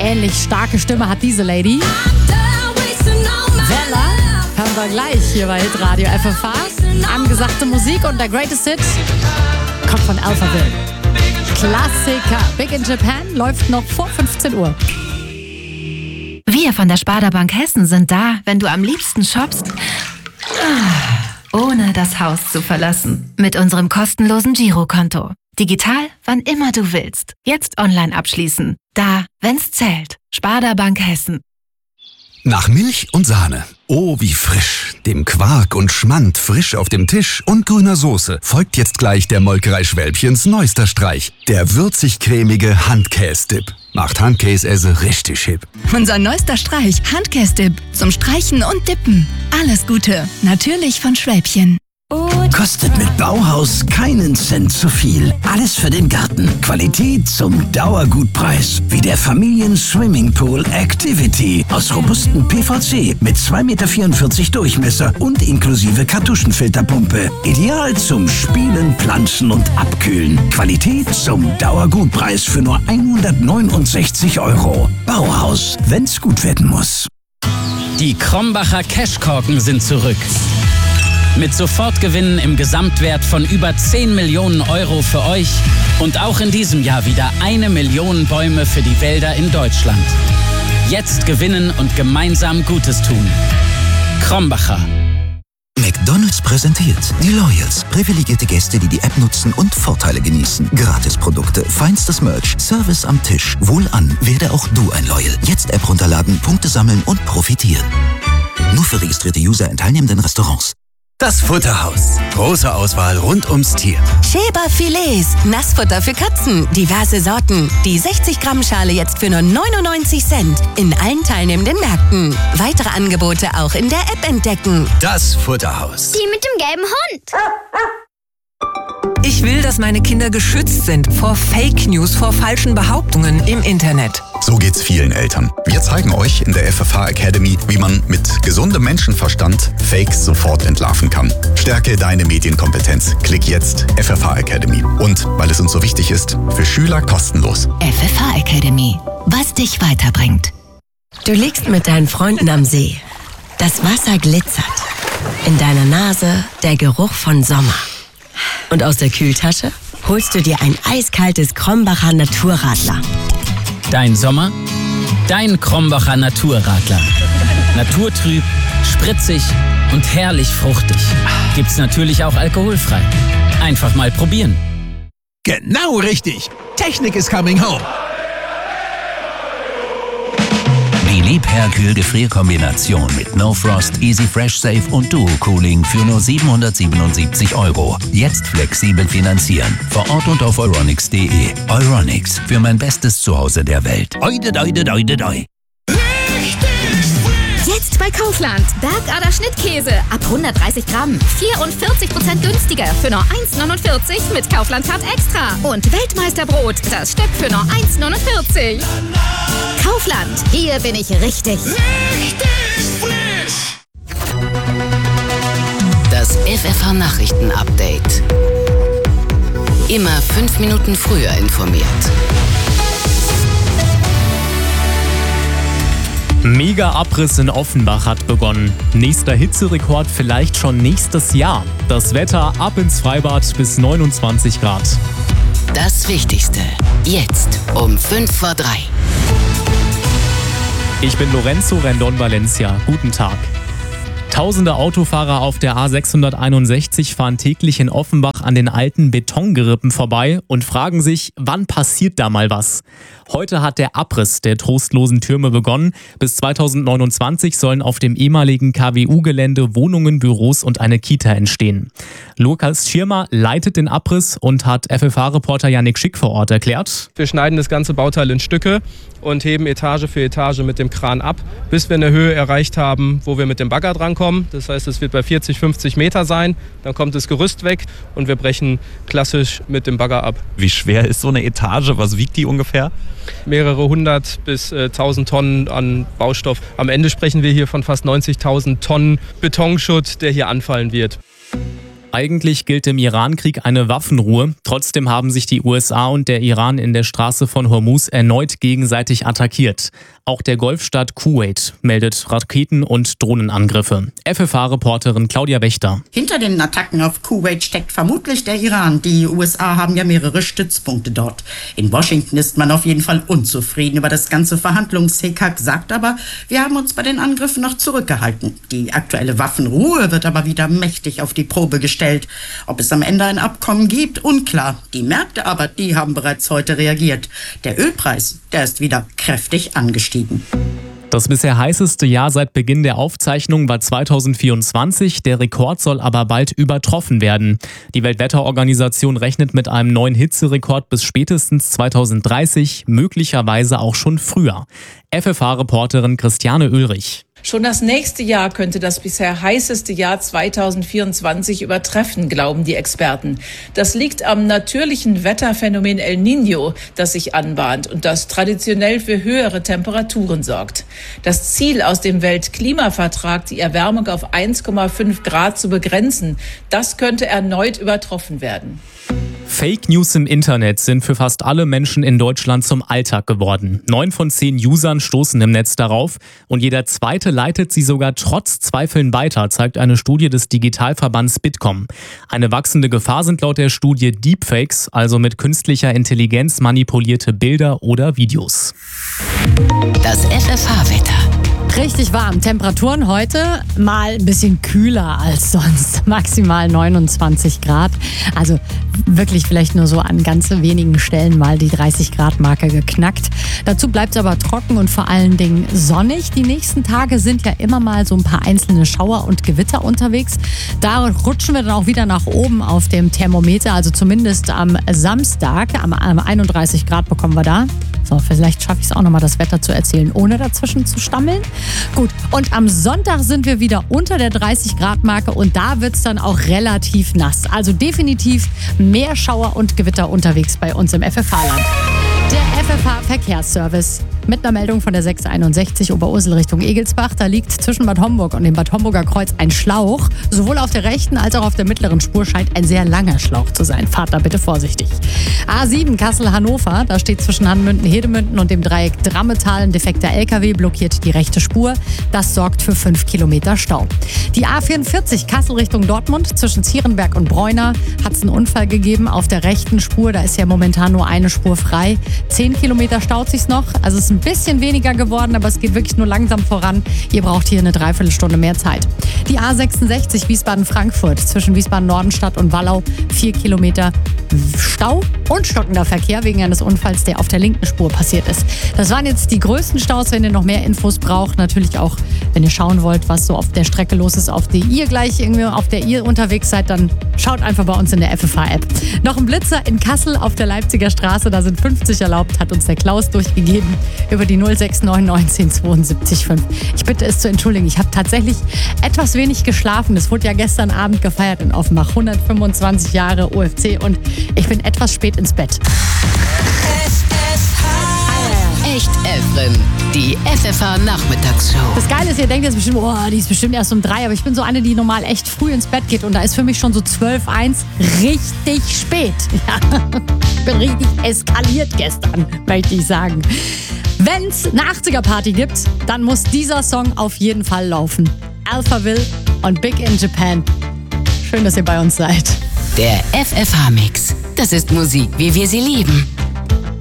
ähnlich starke Stimme hat diese Lady. Vella hören wir gleich hier bei Hitradio FFH. Angesagte Musik und der Greatest Hit kommt von Alphaville. Klassiker. Big in Japan läuft noch vor 15 Uhr. Wir von der Sparda Bank Hessen sind da, wenn du am liebsten shoppst, ohne das Haus zu verlassen. Mit unserem kostenlosen Girokonto. Digital, wann immer du willst. Jetzt online abschließen. Da, wenn's zählt. Sparda Bank Hessen. Nach Milch und Sahne. Oh, wie frisch. Dem Quark und Schmand frisch auf dem Tisch und grüner Soße folgt jetzt gleich der Molkerei Schwälbchens neuester Streich. Der würzig-cremige Handkäse-Dip. Macht Handkäse richtig hip. Unser neuester Streich, Handkäse-Dip. Zum Streichen und Dippen. Alles Gute. Natürlich von Schwälbchen. Kostet mit Bauhaus keinen Cent zu viel. Alles für den Garten. Qualität zum Dauergutpreis. Wie der Familien-Swimmingpool Activity aus robustem PVC mit 2,44 Meter Durchmesser und inklusive Kartuschenfilterpumpe. Ideal zum Spielen, Planschen und Abkühlen. Qualität zum Dauergutpreis für nur 169 €. Bauhaus, wenn's gut werden muss. Die Krombacher Cashkorken sind zurück. Mit Sofortgewinnen im Gesamtwert von über 10 Millionen € für euch und auch in diesem Jahr wieder 1 Million Bäume für die Wälder in Deutschland. Jetzt gewinnen und gemeinsam Gutes tun. Krombacher. McDonald's präsentiert die Loyals. Privilegierte Gäste, die die App nutzen und Vorteile genießen. Gratisprodukte, feinstes Merch, Service am Tisch. Wohlan, werde auch du ein Loyal. Jetzt App runterladen, Punkte sammeln und profitieren. Nur für registrierte User in teilnehmenden Restaurants. Das Futterhaus. Große Auswahl rund ums Tier. Schäber Filets, Nassfutter für Katzen, diverse Sorten. Die 60 Gramm Schale jetzt für nur 99 Cent. In allen teilnehmenden Märkten. Weitere Angebote auch in der App entdecken. Das Futterhaus. Die mit dem gelben Hund. Ich will, dass meine Kinder geschützt sind vor Fake News, vor falschen Behauptungen im Internet. So geht's vielen Eltern. Wir zeigen euch in der FFH Academy, wie man mit gesundem Menschenverstand Fakes sofort entlarven kann. Stärke deine Medienkompetenz. Klick jetzt FFH Academy. Und, weil es uns so wichtig ist, für Schüler kostenlos. FFH Academy. Was dich weiterbringt. Du liegst mit deinen Freunden am See. Das Wasser glitzert. In deiner Nase der Geruch von Sommer. Und aus der Kühltasche holst du dir ein eiskaltes Krombacher Naturradler. Dein Sommer? Dein Krombacher Naturradler. Naturtrüb, spritzig und herrlich fruchtig. Gibt's natürlich auch alkoholfrei. Einfach mal probieren. Genau richtig. Technik is coming home. Die Liebherr-Kühl-Gefrierkombination mit No Frost, Easy Fresh Safe und Duo Cooling für nur 777 €. Jetzt flexibel finanzieren. Vor Ort und auf euronics.de. Euronics, für mein bestes Zuhause der Welt. Oide, doide, doide, doi. Jetzt bei Kaufland. Bergader Schnittkäse ab 130 Gramm. 44% günstiger für nur 1,49 mit Kaufland Card Extra. Und Weltmeisterbrot, das Stück für nur 1,49. Kaufland, hier bin ich richtig. Richtig frisch. Das FFH Nachrichten Update. Immer 5 Minuten früher informiert. Mega-Abriss in Offenbach hat begonnen. Nächster Hitzerekord vielleicht schon nächstes Jahr. Das Wetter ab ins Freibad bis 29 Grad. Das Wichtigste. Jetzt um 5:03 Uhr. Ich bin Lorenzo Rendon Valencia. Guten Tag. Tausende Autofahrer auf der A661 fahren täglich in Offenbach an den alten Betongerippen vorbei und fragen sich, wann passiert da mal was? Heute hat der Abriss der trostlosen Türme begonnen. Bis 2029 sollen auf dem ehemaligen KWU-Gelände Wohnungen, Büros und eine Kita entstehen. Lukas Schirmer leitet den Abriss und hat FFH-Reporter Yannick Schick vor Ort erklärt. Wir schneiden das ganze Bauteil in Stücke und heben Etage für Etage mit dem Kran ab, bis wir eine Höhe erreicht haben, wo wir mit dem Bagger drankommen. Das heißt, es wird bei 40, 50 Meter sein. Dann kommt das Gerüst weg und wir brechen klassisch mit dem Bagger ab. Wie schwer ist so eine Etage? Was wiegt die ungefähr? Mehrere 100 bis 1000 Tonnen an Baustoff. Am Ende sprechen wir hier von fast 90.000 Tonnen Betonschutt, der hier anfallen wird. Eigentlich gilt im Irankrieg eine Waffenruhe. Trotzdem haben sich die USA und der Iran in der Straße von Hormuz erneut gegenseitig attackiert. Auch der Golfstaat Kuwait meldet Raketen- und Drohnenangriffe. FFH-Reporterin Claudia Wächter. Hinter den Attacken auf Kuwait steckt vermutlich der Iran. Die USA haben ja mehrere Stützpunkte dort. In Washington ist man auf jeden Fall unzufrieden über das ganze Verhandlungshickhack, sagt aber, wir haben uns bei den Angriffen noch zurückgehalten. Die aktuelle Waffenruhe wird aber wieder mächtig auf die Probe gestellt. Ob es am Ende ein Abkommen gibt, unklar. Die Märkte aber, die haben bereits heute reagiert. Der Ölpreis, der ist wieder kräftig angestiegen. Das bisher heißeste Jahr seit Beginn der Aufzeichnung war 2024. Der Rekord soll aber bald übertroffen werden. Die Weltwetterorganisation rechnet mit einem neuen Hitzerekord bis spätestens 2030, möglicherweise auch schon früher. FFH-Reporterin Christiane Ulrich. Schon das nächste Jahr könnte das bisher heißeste Jahr 2024 übertreffen, glauben die Experten. Das liegt am natürlichen Wetterphänomen El Niño, das sich anbahnt und das traditionell für höhere Temperaturen sorgt. Das Ziel aus dem Weltklimavertrag, die Erwärmung auf 1,5 Grad zu begrenzen, das könnte erneut übertroffen werden. Fake News im Internet sind für fast alle Menschen in Deutschland zum Alltag geworden. 9 von 10 Usern stoßen im Netz darauf und jeder zweite leitet sie sogar trotz Zweifeln weiter, zeigt eine Studie des Digitalverbands Bitkom. Eine wachsende Gefahr sind laut der Studie Deepfakes, also mit künstlicher Intelligenz manipulierte Bilder oder Videos. Das FFH-Wetter. Richtig warm. Temperaturen heute mal ein bisschen kühler als sonst. Maximal 29 Grad. Also wirklich vielleicht nur so an ganz wenigen Stellen mal die 30-Grad-Marke geknackt. Dazu bleibt es aber trocken und vor allen Dingen sonnig. Die nächsten Tage sind ja immer mal so ein paar einzelne Schauer und Gewitter unterwegs. Da rutschen wir dann auch wieder nach oben auf dem Thermometer. Also zumindest am Samstag, am 31 Grad bekommen wir da. So, vielleicht schaffe ich es auch nochmal, das Wetter zu erzählen, ohne dazwischen zu stammeln. Gut, und am Sonntag sind wir wieder unter der 30-Grad-Marke und da wird es dann auch relativ nass. Also definitiv mehr Schauer und Gewitter unterwegs bei uns im FFH-Land. Der FFH-Verkehrsservice mit einer Meldung von der 661 Oberursel Richtung Egelsbach. Da liegt zwischen Bad Homburg und dem Bad Homburger Kreuz ein Schlauch. Sowohl auf der rechten als auch auf der mittleren Spur scheint ein sehr langer Schlauch zu sein. Fahrt da bitte vorsichtig. A7 Kassel-Hannover. Da steht zwischen Hanmünden-Hedemünden und dem Dreieck Drammetal ein defekter LKW, blockiert die rechte Spur. Das sorgt für 5 Kilometer Stau. Die A44 Kassel Richtung Dortmund. Zwischen Zierenberg und Bräuner hat es einen Unfall gegeben. Auf der rechten Spur, da ist ja momentan nur eine Spur frei. 10 Kilometer staut sich's noch. Also es ist ein bisschen weniger geworden, aber es geht wirklich nur langsam voran. Ihr braucht hier eine Dreiviertelstunde mehr Zeit. Die A66 Wiesbaden-Frankfurt zwischen Wiesbaden-Nordenstadt und Wallau. 4 Kilometer Stau und stockender Verkehr wegen eines Unfalls, der auf der linken Spur passiert ist. Das waren jetzt die größten Staus. Wenn ihr noch mehr Infos braucht, natürlich auch, wenn ihr schauen wollt, was so auf der Strecke los ist, auf der ihr unterwegs seid, dann schaut einfach bei uns in der FFH-App. Noch ein Blitzer in Kassel auf der Leipziger Straße, da sind 50 erlaubt, hat uns der Klaus durchgegeben über die 06919 72 5. Ich bitte es zu entschuldigen, ich habe tatsächlich etwas wenig geschlafen. Es wurde ja gestern Abend gefeiert in Offenbach, 125 Jahre OFC und ich bin etwas spät ins Bett. Echt Efren, die FFH-Nachmittagsshow. Das Geile ist, ihr denkt jetzt bestimmt, die ist bestimmt erst um 3, aber ich bin so eine, die normal echt früh ins Bett geht und da ist für mich schon so 12:01 richtig spät. Ja, ich bin richtig eskaliert gestern, möchte ich sagen. Wenn es eine 80er-Party gibt, dann muss dieser Song auf jeden Fall laufen. Alphaville und Big in Japan. Schön, dass ihr bei uns seid. Der FFH-Mix. Das ist Musik, wie wir sie lieben.